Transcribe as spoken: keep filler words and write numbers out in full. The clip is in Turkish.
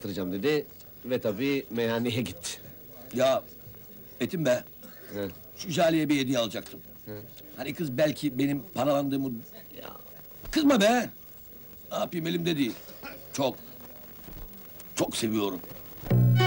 yaptıracağım dedi ve tabii meyhaneye gitti. Ya Metin be, He. şu Jale'ye bir hediye alacaktım. Hani kız belki benim paralandığımı... Ya, kızma be! Ne yapayım, elimde değil. Çok, çok seviyorum.